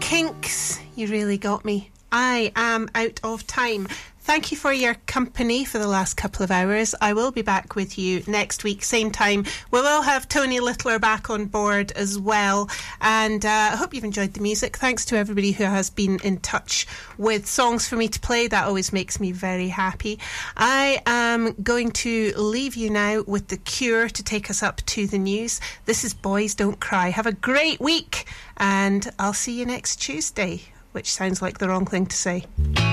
Kinks, you really got me. I am out of time. Thank you for your company for the last couple of hours. I will be back with you next week, same time. We will have Tony Littler back on board as well. And I hope you've enjoyed the music. Thanks to everybody who has been in touch with songs for me to play. That always makes me very happy. I am going to leave you now with The Cure to take us up to the news. This is Boys Don't Cry. Have a great week, and I'll see you next Tuesday, which sounds like the wrong thing to say.